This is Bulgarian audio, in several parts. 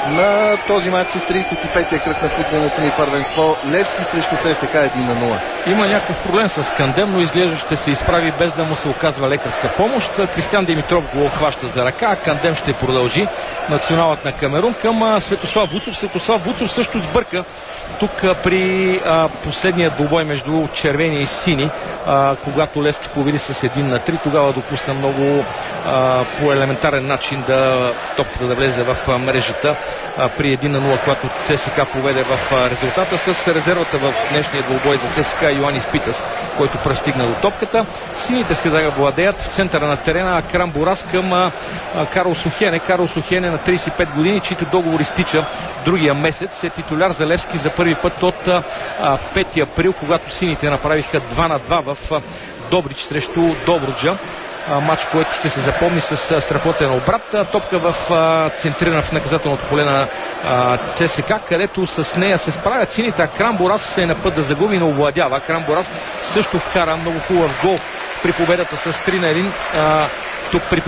на този матч от 35-я кръг на футболното ни първенство. Левски срещу ЦСКА 1-0. Има някакъв проблем с Кандем, но изглежда ще се изправи без да му се оказва лекарска помощ. Кристиан Димитров го хваща за ръка, а Кандем ще продължи националът на Камерун към Светослав Вуцов. Светослав Вуцов също сбърка тук при последния двубой между червени и сини, когато Левски победи с 1-3, тогава допусна много по елементарен начин топката да влезе в мрежата при 1-0, когато ЦСКА поведе в резултата. С резервата в днешния двубой за ЦСКА Йоанис Питас, който пристигна до топката. Сините сега владеят в центъра на терена. Акрам Бурас към Карл Сухене. Карл Сухене на 35 години, чийто договор изтича другия месец. Е титуляр за Левски за първи път от 5 април, когато сините направиха 2-2 в Добрич срещу Добруджа. Матч, който ще се запомни с страхотен обрат. Топка центрирана в наказателното поле на ЦСКА, където с нея се справят сините. Акрам Бурас е на път да загуби, но овладява. Акрам Бурас също вкара много хубав гол при победата с 3-1 тук при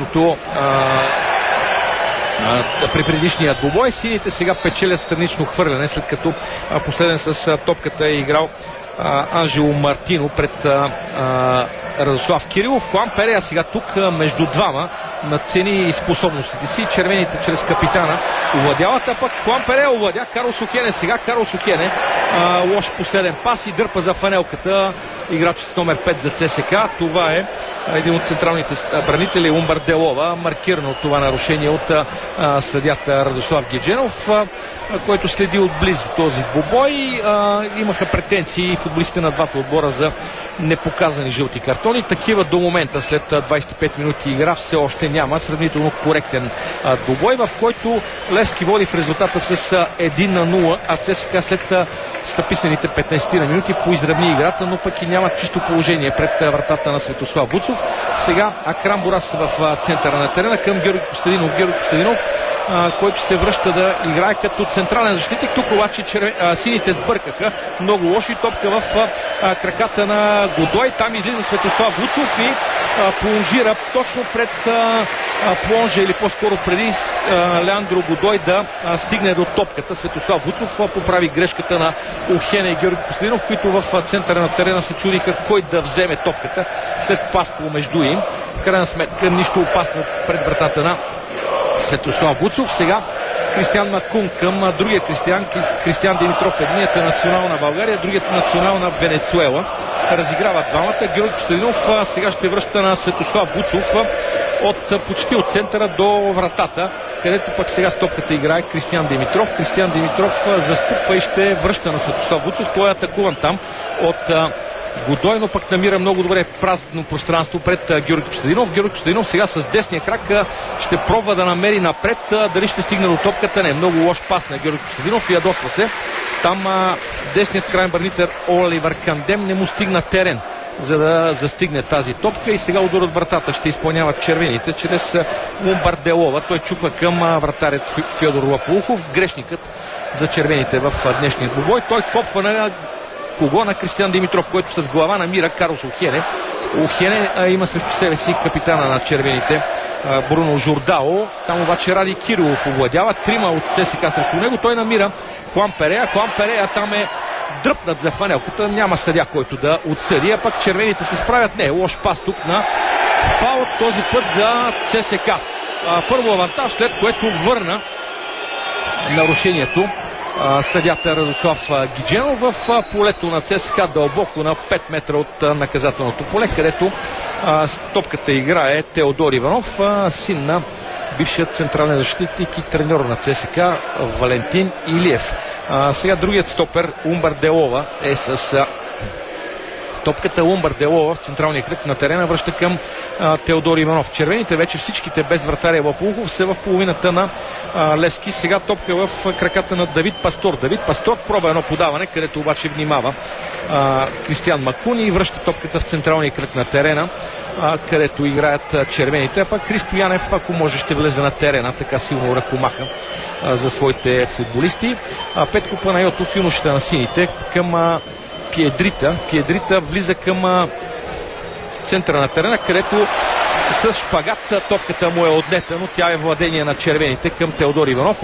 предишния двубой. Сините сега печелят странично хвърляне, след като последен с топката е играл Анжело Мартино пред Радослав Кирилов. Хуан Перея сега тук между двама надцени способностите си. Червените чрез капитана овладяват, а пък Хуан Перея овладя Карл Сухене. Сега Карл Сухене лош последен пас и дърпа за фанелката играчът с номер 5 за ЦСКА. Това е един от централните бранители Умбар Делова, маркирано от това нарушение от съдията Радослав Гедженов, който следи отблизо този двубой. Имаха претенции футболистите на двата отбора за непоказани жълти картони. Такива до момента, след 25 минути игра, все още няма. Сравнително коректен двубой, в който Левски води в резултата с 1-0, а ЦСКА след стъписаните 15 на минути поизравни играта, но пък и няма чисто положение пред вратата на Светослав Вуцов. Сега Акрам Бурас в центъра на терена към Георги Костадинов. Георги Костадинов, който се връща да играе като централен защитник. Тук обаче сините сбъркаха. Много лошо и топка в краката на Годой. Там излиза Светослав Вуцов и плонжира точно пред плонжа, или по-скоро преди Леандро Годой да стигне до топката. Светослав Вуцов поправи грешката на Охене и Георги Костадинов, които в центъра на терена се чудиха кой да вземе топката след пас помежду им. В крайна сметка нищо опасно пред вратата на Светослав Вуцов. Сега Кристиан Макун към другия Кристиан Димитров. Единият е национал на България, другият национал на Венецуела. Разиграват двамата. Георги Костадинов сега ще връща на Светослав Вуцов почти от центъра до вратата, където пък сега стопката играе Кристиан Димитров. Кристиан Димитров застъпва и ще връща на Светослав Вуцов. Той е атакуван там от Годой, но пък намира много добре празно пространство пред Георги Костадинов. Георги Костадинов сега с десния крак ще пробва да намери напред. Дали ще стигне до топката? Не. Много лош пас на Георги Костадинов и ядосва се. Там десният крайен бранител Оливер Кандем не му стигна терен, за да застигне тази топка, и сега удар от вратата ще изпълняват червените чрез Умбар Делова. Той чуква към вратарят Фьодор Лапулхов. Грешникът за червените в днешния двубой. Той копва на кого? На Кристиан Димитров, който с глава намира Карлос Охене. Охене има срещу себе си капитана на червените Бруно Жордао. Там обаче Ради Кирилов овладява. Трима от ЦСКА срещу него. Той намира Хуан Перея. Хуан Перея там е дръпнат за фанелката. Няма съдия, който да отсъди, а пък червените се справят. Не, лош пас тук на фаул, този път за ЦСКА. Първо авантаж, след което върна нарушението съдията Радослав Гидженов в полето на ЦСКА, дълбоко на 5 метра от наказателното поле, където топката играе Теодор Иванов, син на бившият централен защитник и треньор на ЦСКА Валентин Илиев. Сега другият стопер Умбар Делова е с топката. Умбар Делова в централния кръг на терена връща към Теодор Иванов. Червените вече всичките без вратаря Лапулхов са в половината на Левски. Сега топка в краката на Давид Пастор. Давид Пастор пробва едно подаване, където обаче внимава Кристиан Макун и връща топката в централния кръг на терена, където играят червените. А пък Христо Янев, ако може, ще влезе на терена, така силно ръкомаха за своите футболисти. Петко Панайотов, юношите на сините, към Пиедрита влиза към центъра на терена, където с шпагат топката му е отнета, но тя е владение на червените към Теодор Иванов.